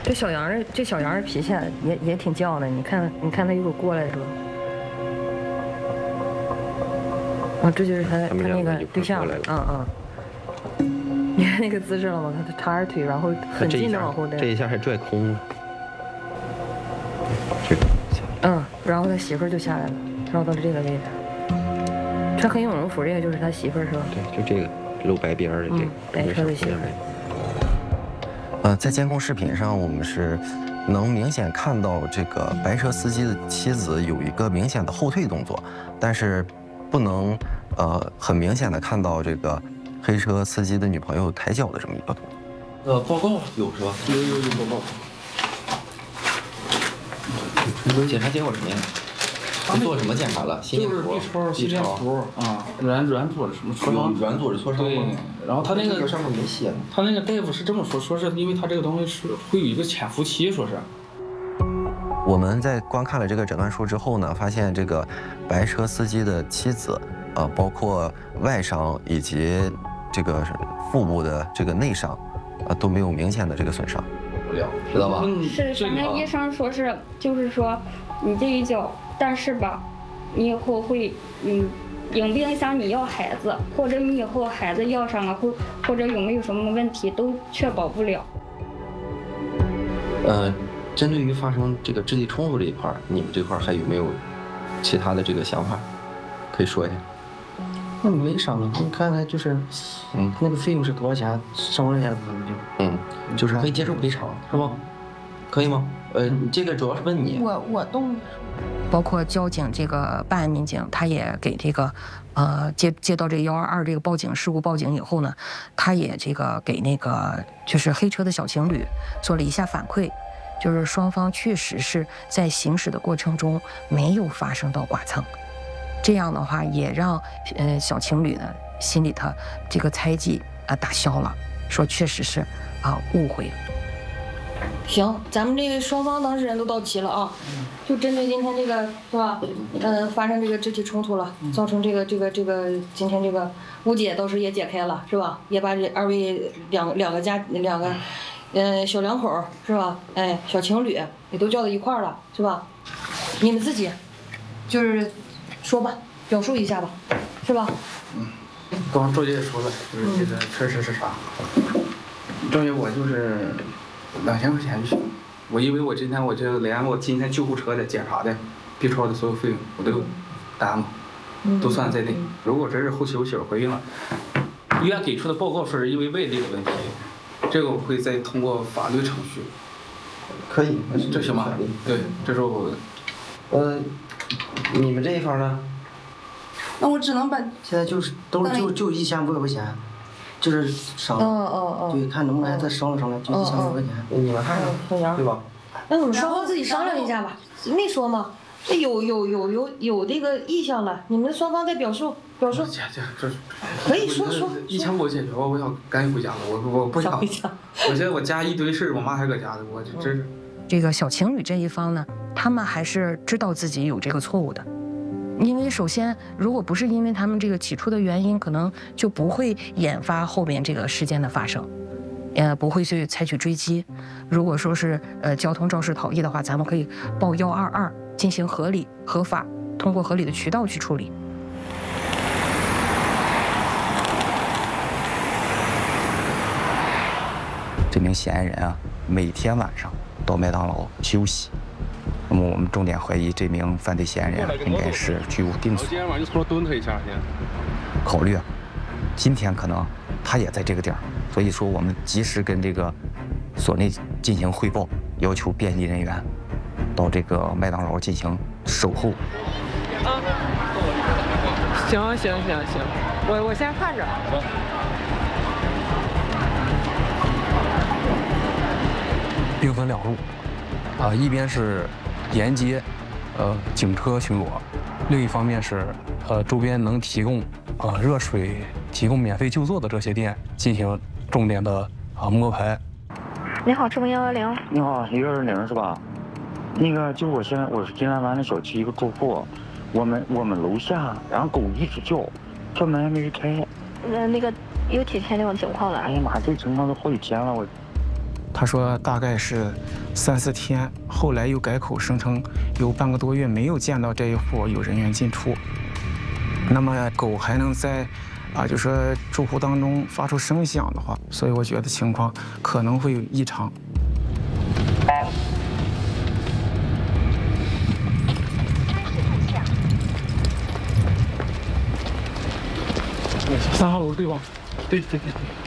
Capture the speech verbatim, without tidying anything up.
这小杨儿，这小杨儿脾气也也挺犟的，你看，你看他一会儿过来是吧？啊，这就是他他那个对象，嗯嗯。你看那个姿势了吗？他叉着腿，然后很近的往后带。 这一下还拽空了。这个。 嗯，然后他媳妇儿就下来了，绕到了这个位置。穿黑羽绒服这个就是他媳妇儿是吧？ 对，就这个露白边的这个。 嗯，白车的媳妇儿。 呃，在监控视频上，我们是能明显看到这个白车司机的妻子有一个明显的后退动作，但是不能呃很明显的看到这个黑车司机的女朋友抬脚的这么一个动作。 呃，报告有是吧？ 有有有报告。 你们检查结果什么呀？是做什么检查了？心电图、 就是 B 超、心电图啊，软软组织什么挫伤？ 软组织挫伤吗？ 对。然后他那个上面没写。 他那个大夫是这么说，说是因为他这个东西是会有一个潜伏期，说是。 我们在观看了这个诊断书之后呢，发现这个白车司机的妻子，呃，包括外伤以及这个腹部的这个内伤，呃，都没有明显的这个损伤。 不了，知道吧？ 是，刚才医生说是，就是说你这一脚，但是吧，你以后会，嗯，影不影响你要孩子，或者你以后孩子要上了，或或者有没有什么问题，都确保不了。 呃，针对于发生这个肢体冲突这一块，你们这块还有没有其他的这个想法，可以说一下？ 那没伤了，你看看就是，嗯，那个费用是多少钱？伤了一下子就， 嗯，就是可以接受赔偿，是吗？可以吗？呃，这个主要是问你。 我我动，包括交警这个办案民警，他也给这个，呃，接接到这幺二二这个报警事故报警以后呢，他也这个给那个就是黑车的小情侣做了一下反馈，就是双方确实是在行驶的过程中没有发生到剐蹭。这样的话，也让呃小情侣呢心里头这个猜忌啊打消了，说确实是啊误会了。行，咱们这个双方当事人都到齐了啊，就针对今天这个是吧？呃，发生这个肢体冲突了，造成这个这个这个今天这个误解倒是也解开了是吧？也把这二位两两个家两个呃小两口是吧？哎，小情侣也都叫到一块儿了是吧？你们自己就是说吧，表述一下吧，是吧？ 嗯，刚刚周姐也说了，就是这个确实是啥。周姐，我就是两千块钱就行。我因为我今天我这连我今天救护车的检查的 B 超的所有费用我都担了，都算在内。如果真是后期我媳妇怀孕了，医院给出的报告说是因为外力的问题，这个我会再通过法律程序。 可以， 这行吗？对，这是我。 呃，你们这一方呢？ 那我只能把现在就是都是就就一千五百块钱，就是伤， 哦哦哦， 对，看能不能还再商量商量，就一千五百块钱。 你们看看，对吧？ 那我们双方自己商量一下吧，没说吗？这有有有有有这个意向了，你们双方再表述表述。 姐姐，这可以说说。 一千五解决吧，我想赶紧回家了，我我不想回家。 我现在我家一堆事，我妈还搁家呢，我这真是。 这个小情侣这一方呢，他们还是知道自己有这个错误的，因为首先，如果不是因为他们这个起初的原因，可能就不会引发后面这个事件的发生，呃，不会去采取追击。如果说是呃交通肇事逃逸的话，咱们可以报幺二二进行合理、合法，通过合理的渠道去处理。 这名嫌疑人啊，每天晚上到麦当劳休息。那么我们重点怀疑这名犯罪嫌疑人应该是居无定所。 今天晚上就出来蹲他一下先。 考虑啊，今天可能他也在这个点儿，所以说我们及时跟这个所内进行汇报，要求便衣人员到这个麦当劳进行守候。 啊，行行行行，我我先看着。 兵分两路，啊，一边是沿街，呃，警车巡逻，另一方面是呃周边能提供呃热水、提供免费就坐的这些店进行重点的啊摸排。 你好，直播幺幺零。 你好，一二零是吧？那个就我现在我是金兰湾的小区一个住户，我们我们楼下，然后狗一直叫，叫门还没开。 呃，那个有几天这种情况了？ 哎呀妈，这情况都好几天了，我。 他说大概是三四天，后来又改口声称有半个多月没有见到这一户有人员进出。那么狗还能在啊，就说住户当中发出声响的话，所以我觉得情况可能会有异常。三号楼对吧？对对对对。